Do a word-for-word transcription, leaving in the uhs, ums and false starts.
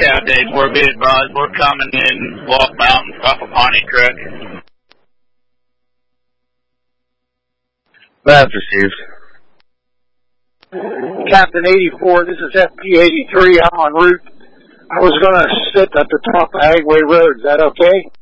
Scout Days, we're being advised. We're coming in Walk Mountain off a Pawnee truck. That's received. Captain eighty-four, this is F P eighty-three. I'm en route. I was going to sit at the top of Agway Road. Is that okay?